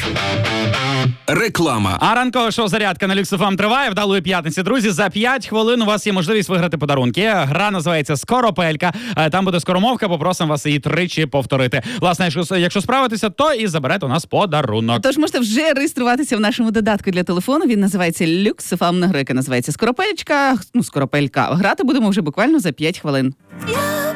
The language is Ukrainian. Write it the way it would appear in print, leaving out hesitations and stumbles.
Реклама. А ранкове шоу «Зарядка» на Люкс ФМ триває. Вдалої п'ятниці, друзі. За 5 хвилин у вас є можливість виграти подарунки. Гра називається «Скоропелька». Там буде скоромовка, попросимо вас її 3 повторити. Власне, якщо справитеся, то і заберете у нас подарунок. Тож можете вже реєструватися в нашому додатку для телефону. Він називається Люкс ФМ, на гра, яка називається «Скоропелька». Скоропелька. Грати будемо вже буквально за 5 хвилин.